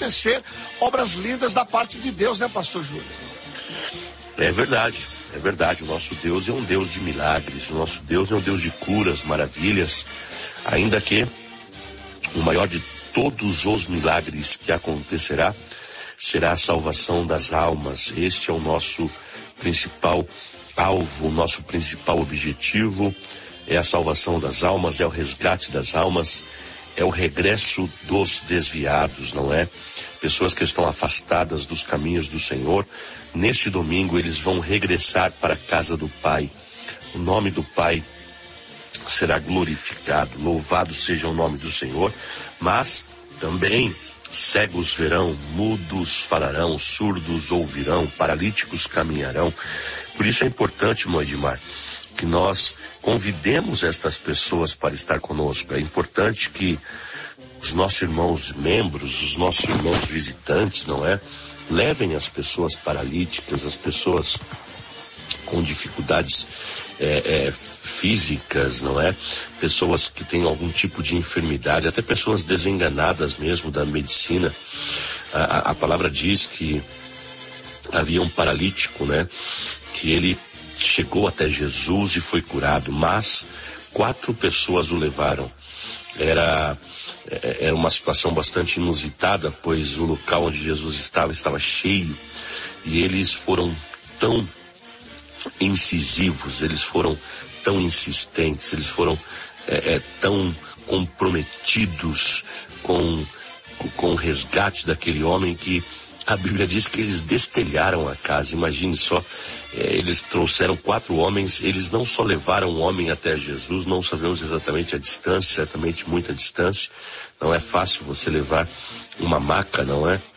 acontecer obras lindas da parte de Deus, né, pastor Júlio? É verdade. É verdade, o nosso Deus é um Deus de milagres, o nosso Deus é um Deus de curas, maravilhas, ainda que o maior de todos os milagres que acontecerá será a salvação das almas. Este é o nosso principal alvo, o nosso principal objetivo, é a salvação das almas, é o resgate das almas, é o regresso dos desviados, não é? Pessoas que estão afastadas dos caminhos do Senhor, neste domingo eles vão regressar para a casa do Pai. O nome do Pai será glorificado, louvado seja o nome do Senhor, mas também cegos verão, mudos falarão, surdos ouvirão, paralíticos caminharão. Por isso é importante, irmão Edmar, que nós convidemos estas pessoas para estar conosco. É importante que os nossos irmãos membros, os nossos irmãos visitantes, não é? Levem as pessoas paralíticas, as pessoas com dificuldades físicas, não é? Pessoas que têm algum tipo de enfermidade, até pessoas desenganadas mesmo da medicina. A palavra diz que havia um paralítico, né? Que ele chegou até Jesus e foi curado, mas 4 pessoas o levaram. Era uma situação bastante inusitada, pois o local onde Jesus estava cheio, e eles foram tão incisivos, eles foram tão insistentes, eles foram tão comprometidos com o resgate daquele homem que a Bíblia diz que eles destelharam a casa. Imagine só, eles trouxeram 4 homens, eles não só levaram um homem até Jesus, não sabemos exatamente a distância, certamente muita distância, não é fácil você levar uma maca, não é?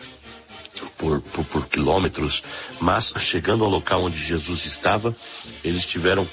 Por quilômetros, mas chegando ao local onde Jesus estava, eles tiveram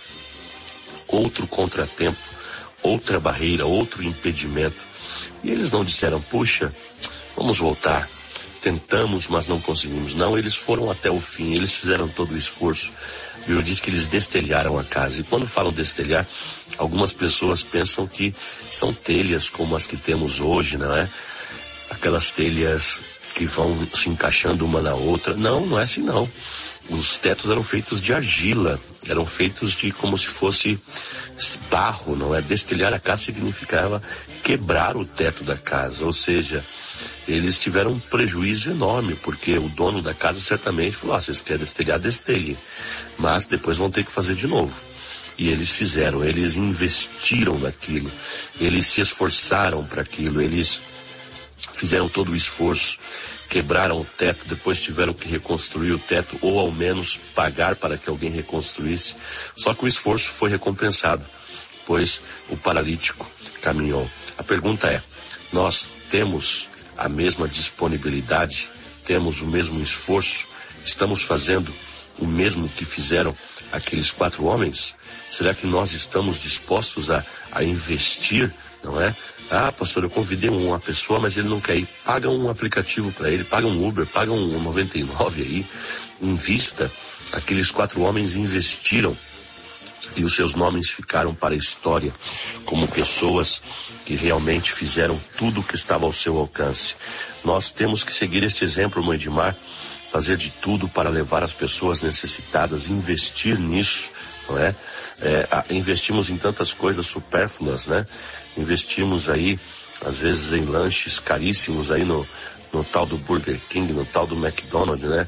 outro contratempo, outra barreira, outro impedimento, e eles não disseram, puxa, vamos voltar. Tentamos, mas não conseguimos. Não, eles foram até o fim, eles fizeram todo o esforço. A Bíblia diz que eles destelharam a casa. E quando falam destelhar, algumas pessoas pensam que são telhas como as que temos hoje, não é? Aquelas telhas que vão se encaixando uma na outra. Não, não é assim não. Os tetos eram feitos de argila, eram feitos de como se fosse barro, não é? Destelhar a casa significava quebrar o teto da casa, ou seja, eles tiveram um prejuízo enorme, porque o dono da casa certamente falou, vocês querem destelhar, destelhem, mas depois vão ter que fazer de novo. E eles fizeram, eles investiram naquilo, eles se esforçaram para aquilo, eles fizeram todo o esforço, quebraram o teto, depois tiveram que reconstruir o teto, ou ao menos pagar para que alguém reconstruísse. Só que o esforço foi recompensado, pois o paralítico caminhou. A pergunta é, nós temos a mesma disponibilidade, temos o mesmo esforço, estamos fazendo o mesmo que fizeram aqueles 4 homens? Será que nós estamos dispostos a investir, não é? Ah, pastor, eu convidei uma pessoa, mas ele não quer ir. Paga um aplicativo para ele, paga um Uber, paga um 99 aí, invista. Aqueles 4 homens investiram e os seus nomes ficaram para a história como pessoas que realmente fizeram tudo o que estava ao seu alcance. Nós temos que seguir este exemplo, irmão Edmar, fazer de tudo para levar as pessoas necessitadas, investir nisso, não é? Investimos em tantas coisas supérfluas, né? Investimos aí, às vezes, em lanches caríssimos aí no tal do Burger King, no tal do McDonald's, né?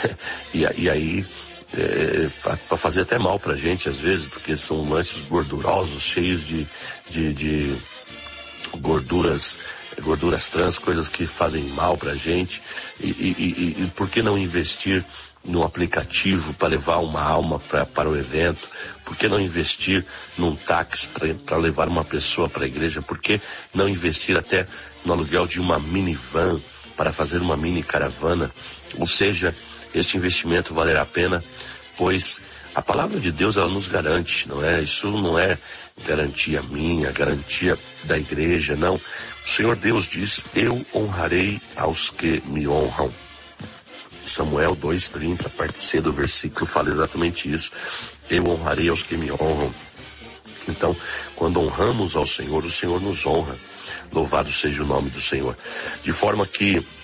E aí, para fazer até mal pra gente, às vezes, porque são lanches gordurosos, cheios de gorduras trans, coisas que fazem mal pra gente, e por que não investir num aplicativo para levar uma alma para o evento? Por que não investir num táxi para levar uma pessoa para a igreja? Por que não investir até no aluguel de uma minivan para fazer uma mini caravana? Ou seja, este investimento valerá a pena, pois a palavra de Deus, ela nos garante, não é? Isso não é garantia minha, garantia da igreja, não. O Senhor Deus diz, eu honrarei aos que me honram. Samuel 2:30, parte C do versículo, fala exatamente isso. Eu honrarei aos que me honram. Então, quando honramos ao Senhor, o Senhor nos honra. Louvado seja o nome do Senhor. De forma que